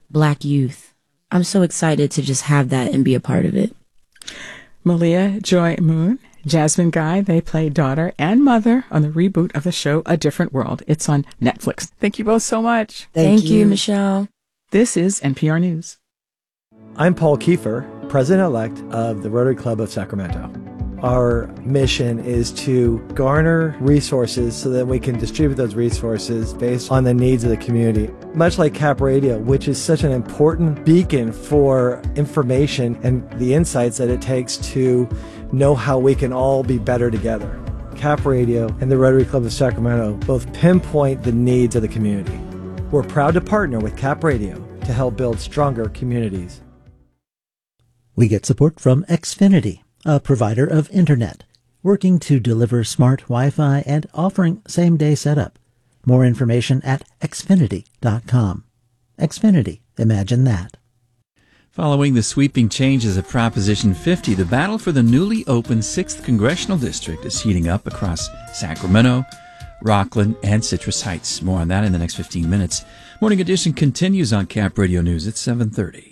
Black youth. I'm so excited to just have that and be a part of it. Malia Joy Moon, Jasmine Guy, they play daughter and mother on the reboot of the show A Different World. It's on Netflix. Thank you both so much. Thank you, Michelle. This is NPR News. I'm Paul Kiefer, President-elect of the Rotary Club of Sacramento. Our mission is to garner resources so that we can distribute those resources based on the needs of the community. Much like Cap Radio, which is such an important beacon for information and the insights that it takes to know how we can all be better together. Cap Radio and the Rotary Club of Sacramento both pinpoint the needs of the community. We're proud to partner with Cap Radio to help build stronger communities. We get support from Xfinity, a provider of internet, working to deliver smart Wi-Fi and offering same-day setup. More information at xfinity.com. Xfinity, imagine that. Following the sweeping changes of Proposition 50, the battle for the newly opened 6th Congressional District is heating up across Sacramento, Rockland, and Citrus Heights. More on that in the next 15 minutes. Morning Edition continues on Cap Radio News at 7:30.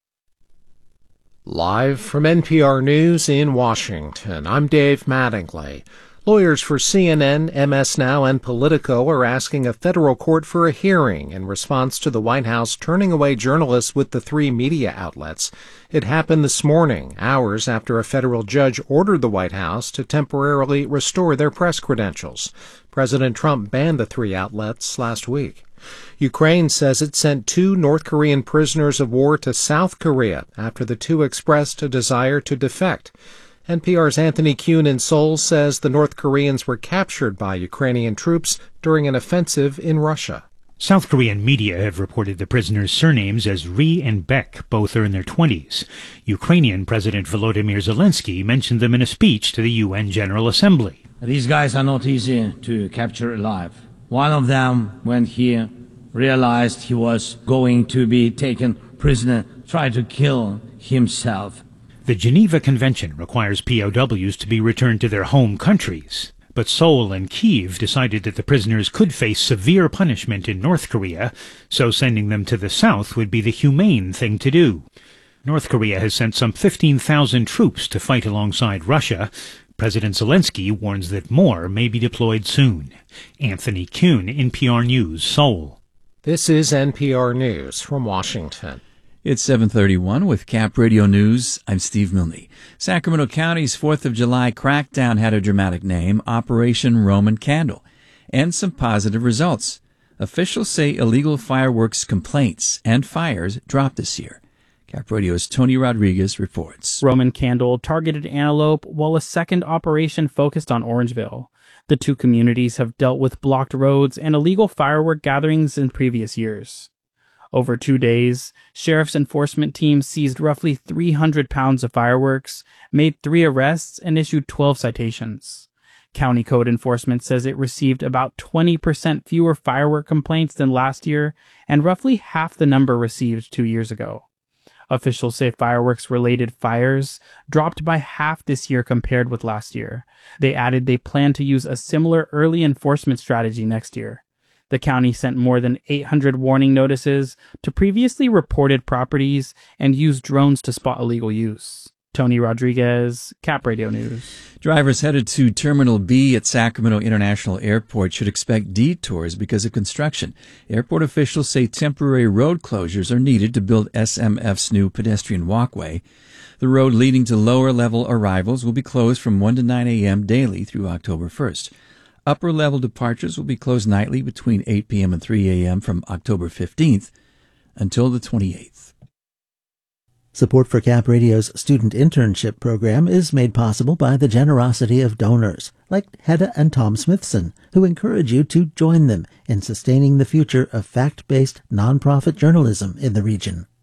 Live from NPR News in Washington, I'm Dave Mattingly. Lawyers for CNN, MS Now, and Politico are asking a federal court for a hearing in response to the White House turning away journalists with the three media outlets. It happened this morning, hours after a federal judge ordered the White House to temporarily restore their press credentials. President Trump banned the three outlets last week. Ukraine says it sent 2 North Korean prisoners of war to South Korea after the two expressed a desire to defect. NPR's Anthony Kuhn in Seoul says the North Koreans were captured by Ukrainian troops during an offensive in Russia. South Korean media have reported the prisoners' surnames as Ri and Beck. Both are in their 20s. Ukrainian President Volodymyr Zelensky mentioned them in a speech to the UN General Assembly. These guys are not easy to capture alive. One of them, when he realized he was going to be taken prisoner, tried to kill himself. The Geneva Convention requires POWs to be returned to their home countries. But Seoul and Kyiv decided that the prisoners could face severe punishment in North Korea, so sending them to the south would be the humane thing to do. North Korea has sent some 15,000 troops to fight alongside Russia. President Zelensky warns that more may be deployed soon. Anthony Kuhn, NPR News, Seoul. This is NPR News from Washington. It's 7:31 with Cap Radio News. I'm Steve Milne. Sacramento County's 4th of July crackdown had a dramatic name, Operation Roman Candle, and some positive results. Officials say illegal fireworks complaints and fires dropped this year. Cap Radio's Tony Rodriguez reports. Roman Candle targeted Antelope, while a second operation focused on Orangeville. The two communities have dealt with blocked roads and illegal firework gatherings in previous years. Over 2 days, sheriff's enforcement teams seized roughly 300 pounds of fireworks, made 3 arrests, and issued 12 citations. County Code Enforcement says it received about 20% fewer firework complaints than last year, and roughly half the number received 2 years ago. Officials say fireworks-related fires dropped by half this year compared with last year. They added they plan to use a similar early enforcement strategy next year. The county sent more than 800 warning notices to previously reported properties and used drones to spot illegal use. Tony Rodriguez, Cap Radio News. Drivers headed to Terminal B at Sacramento International Airport should expect detours because of construction. Airport officials say temporary road closures are needed to build SMF's new pedestrian walkway. The road leading to lower-level arrivals will be closed from 1 to 9 a.m. daily through October 1st. Upper-level departures will be closed nightly between 8 p.m. and 3 a.m. from October 15th until the 28th. Support for Cap Radio's student internship program is made possible by the generosity of donors, like Hedda and Tom Smithson, who encourage you to join them in sustaining the future of fact-based nonprofit journalism in the region.